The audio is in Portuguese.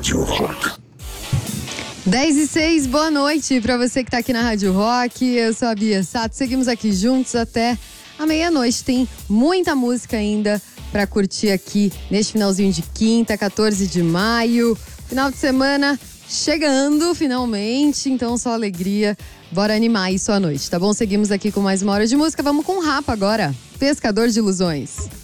Rádio Rock. 10:06, boa noite pra você que tá aqui na Rádio Rock. Eu sou a Bia Sato, seguimos aqui juntos até a meia-noite. Tem muita música ainda pra curtir aqui neste finalzinho de quinta, 14 de maio. Final de semana chegando finalmente, então só alegria. Bora animar aí sua noite, tá bom? Seguimos aqui com mais uma hora de música. Vamos com o Rapa agora, Pescador de Ilusões.